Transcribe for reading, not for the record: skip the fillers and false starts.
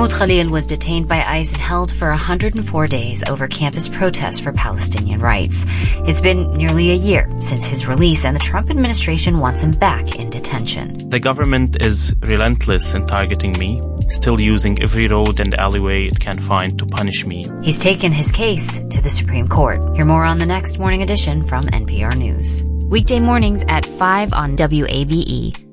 Mahmoud Khalil was detained by ICE and held for 104 days over campus protests for Palestinian rights. It's been nearly a year since his release, and the Trump administration wants him back in detention. The government is relentless in targeting me, still using every road and alleyway it can find to punish me. He's taken his case to the Supreme Court. Hear more on the next Morning Edition from NPR News. Weekday mornings at 5 on WABE.